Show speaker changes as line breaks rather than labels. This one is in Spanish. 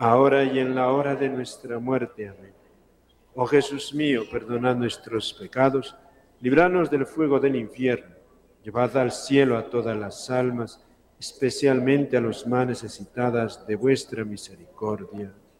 ahora y en la hora de nuestra muerte. Amén. Oh Jesús mío, perdonad nuestros pecados, líbranos del fuego del infierno, llevad al cielo a todas las almas, especialmente a los más necesitadas de vuestra misericordia.